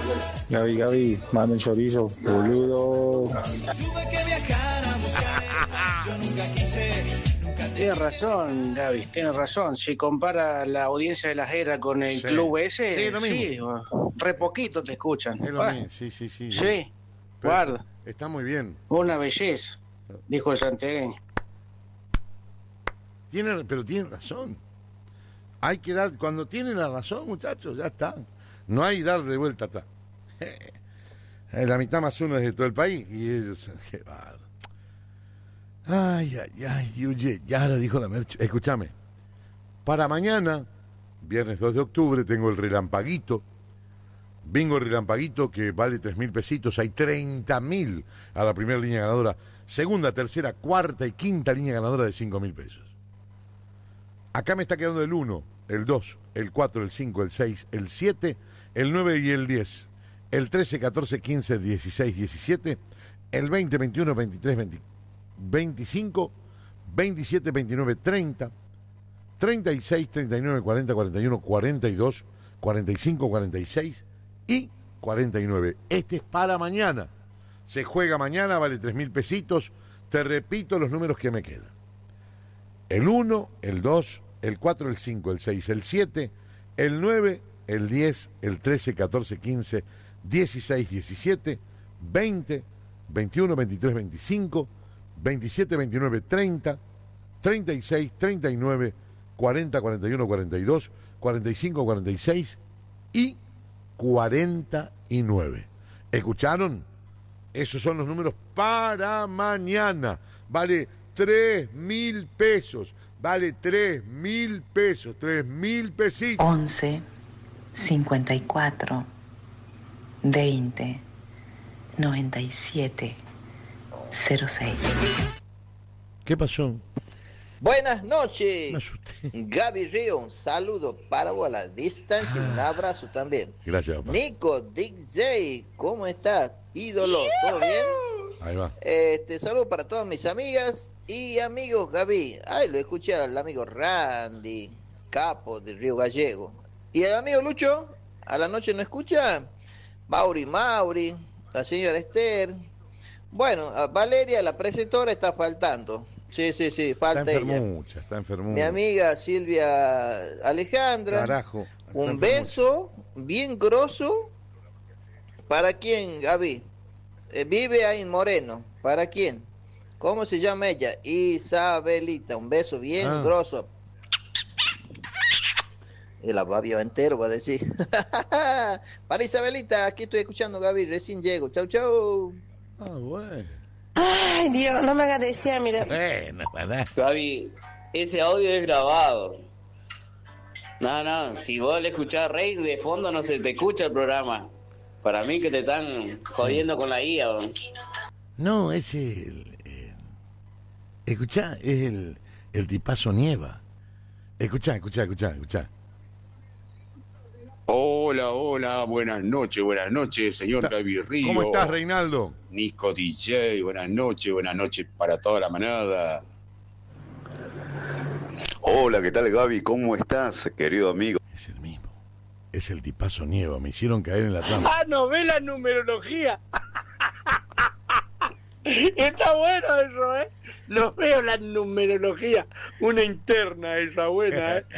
Gaby, mame chorizo, boludo. Tiene razón, Gaby, tiene razón. Si compara la audiencia de la Jera con el club ese, sí, re poquito te escuchan. Es lo mismo, sí. Sí, guarda. Está muy bien. Una belleza, dijo el santiagueño. Pero tiene razón. Hay que dar, cuando tiene la razón, muchachos, ya está. No hay dar de vuelta atrás. La mitad más uno es de todo el país. Y ellos, qué bárbaro. Ay, ya lo dijo la Merche. Escúchame. Para mañana, viernes 2 de octubre, tengo el relampaguito. Bingo relampaguito que vale 3.000 pesitos. Hay 30.000 a la primera línea ganadora. Segunda, tercera, cuarta y quinta línea ganadora de 5.000 pesos. Acá me está quedando el 1, el 2, el 4, el 5, el 6, el 7, el 9 y el 10. El 13, 14, 15, 16, 17. El 20, 21, 23, 25, 27, 29, 30. 36, 39, 40, 41, 42, 45, 46 y 49. Este es para mañana. Se juega mañana, vale 3.000 pesitos. Te repito los números que me quedan. El 1, el 2, el 4, el 5, el 6, el 7, el 9, el 10, el 13, 14, 15, 16, 17, 20, 21, 23, 25, 27, 29, 30, 36, 39, 40, 41, 42, 45, 46 y 49. ¿Escucharon? Esos son los números para mañana. Vale 3.000 pesos. Vale 3.000 pesos. 3.000 pesitos. 11, 54, 20, 97, 06. ¿Qué pasó? Buenas noches. Me asusté. Gaby Río, un saludo para vos a la distancia y un abrazo también. Gracias, papá. Nico, Dick J, ¿cómo estás? Ídolo, ¿todo bien? Ahí va. Saludo para todas mis amigas y amigos, Gaby. Ay, lo escuché al amigo Randy, capo de Río Gallego. Y el amigo Lucho, a la noche no escucha. Mauri, la señora Esther. Bueno, a Valeria, la preceptora, está faltando. Sí, falta ella. Está enfermucha. Mi amiga Silvia Alejandra. Carajo. Un beso bien grosso. ¿Para quién, Gaby? Vive ahí en Moreno. ¿Para quién? ¿Cómo se llama ella? Isabelita. Un beso bien grosso. Y la babia entero va a decir. Para Isabelita, aquí estoy escuchando, Gaby. Recién llego. Chau. Bueno. Ay, Dios, no me hagas decir, mira. Bueno, ¿verdad? Gaby, ese audio es grabado. No, si vos le escuchás reír de fondo no se te escucha el programa. Para mí que te están jodiendo con la IA. No, es escuchá, es el tipazo Nieva. Escuchá. Hola, buenas noches, señor Gaby Río. ¿Cómo estás, Reinaldo? Nico DJ, buenas noches para toda la manada. Hola, ¿qué tal, Gaby? ¿Cómo estás, querido amigo? Es el mismo. Es el tipazo Nieva. Me hicieron caer en la trampa. No ve la numerología. Está bueno eso, ¿eh? No veo la numerología. Una interna esa buena, ¿eh?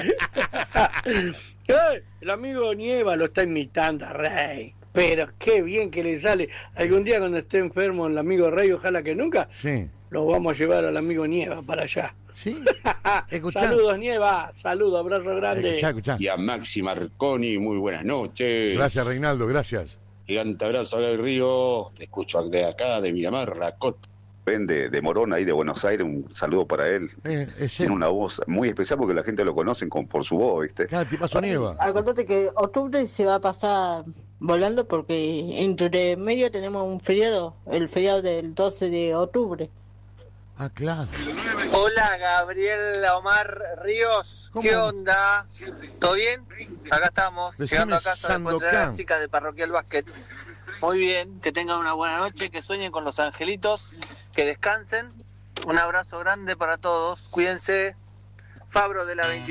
El amigo Nieva lo está imitando a Rey. Pero qué bien que le sale. Algún día cuando esté enfermo el amigo Rey, ojalá que nunca, lo vamos a llevar al amigo Nieva para allá. Sí. Saludos, Nieva. Saludos, abrazo grande. Escuchá. Y a Maxi Marconi, muy buenas noches. Gracias, Reinaldo, gracias. Gigante abrazo a Gaby Río. Te escucho de acá, de Miramar, Racot. De Morón, ahí de Buenos Aires, un saludo para él. Tiene una voz muy especial porque la gente lo conoce por su voz, ¿viste? Cada tipazo Nieva. Acordate que octubre se va a pasar volando porque entre medio tenemos un feriado, el feriado del 12 de octubre. Ah, claro. Hola, Gabriel Omar Ríos. ¿Cómo? ¿Qué onda? ¿Todo bien? Acá estamos, Decime llegando a casa después de Sandokan. las chicas de Parroquial Básquet. Muy bien, que tengan una buena noche, que sueñen con los angelitos, que descansen. Un abrazo grande para todos, cuídense. Fabro de la 20.